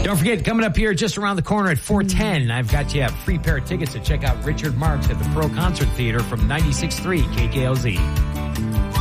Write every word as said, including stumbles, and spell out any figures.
Don't forget, coming up here just around the corner at four ten, I've got you a free pair of tickets to check out Richard Marx at the Pro Concert Theater from ninety-six point three K K L Z.